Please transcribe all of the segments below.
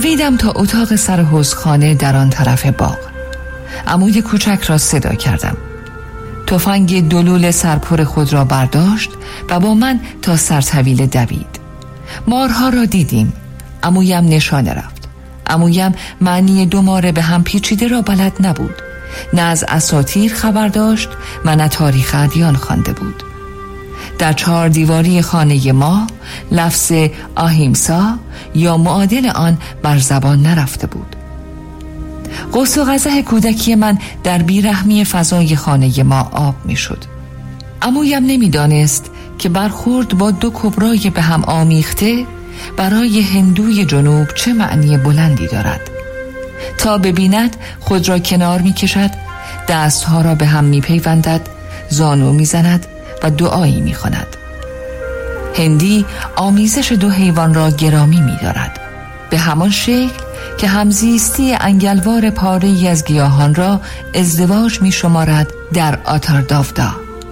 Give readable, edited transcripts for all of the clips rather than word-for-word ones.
دویدم تا اتاق سر حوضخانه در آن طرف باغ. عموی کوچک را صدا کردم. تفنگ دلول سرپر خود را برداشت و با من تا سرطویله دوید. مارها را دیدیم. عمویم نشانه رفت. عمویم معنی 2 مار به هم پیچیده را بلد نبود. نه از اساطیر خبر داشت و نه تاریخ ادیان خوانده بود. در 4 دیواری خانه ما لفظ آهیمسا یا معادل آن بر زبان نرفته بود. قوس و قزح کودکی من در بیرحمی فضای خانه ما آب می شد. عمویم نمی دانست که برخورد با 2 کبرای به هم آمیخته برای هندوی جنوب چه معنی بلندی دارد. تا ببیند خود را کنار می کشد، دستها را به هم می پیوندد، زانو می زند و دعایی می خواند. هندی آمیزش 2 حیوان را گرامی می دارد، به همان شکل که همزیستی انگلوار پاره‌ای از گیاهان را ازدواج می شمارد در آتارداودا.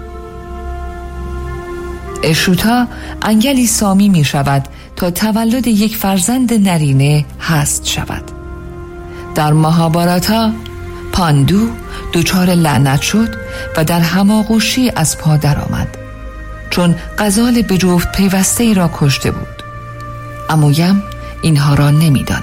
اشوتا انگلی سامی می شود تا تولد یک فرزند نرینه هست شود. در ماهاباراتا پاندو دچار لعنت شد و در هماغوشی از پا در آمد، چون غزال به جفت پیوسته ای را کشته بود. عمویم اینها را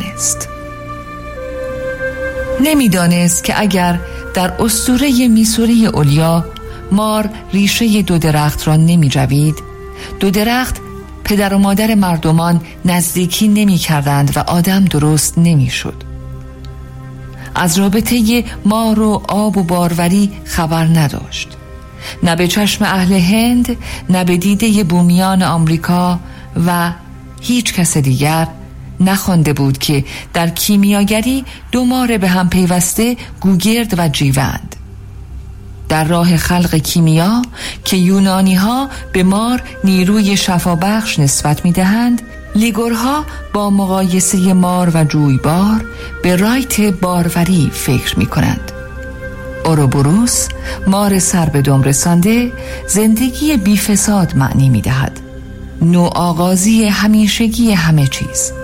نمیدانست که اگر در اسطوره میسوری اولیا مار ریشه 2 درخت را نمی جوید، 2 درخت پدر و مادر مردمان نزدیکی نمی کردند و آدم درست نمی شد. از رابطه مار و آب و باروری خبر نداشت. نه به چشم اهل هند، نه به دیده بومیان آمریکا و هیچ کس دیگر نخوانده بود که در کیمیاگری 2 مار به هم پیوسته گوگرد و جیوند. در راه خلق کیمیا که یونانی ها به مار نیروی شفابخش نسبت می دهند، لیگورها با مقایسه مار و جویبار به رایت باروری فکر می کنند. اوروبوروس مار سر به دم رسانده زندگی بی فساد معنی می دهد، نوآغازی همیشگی همه چیز.